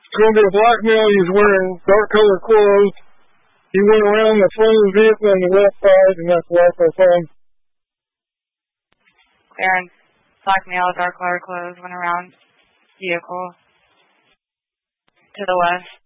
It's going to be a black male. He's wearing dark colored clothes. He went around the front of the vehicle on the left side, and that's the last I saw him. Clearance. Black male, dark colored clothes, went around vehicle to the west.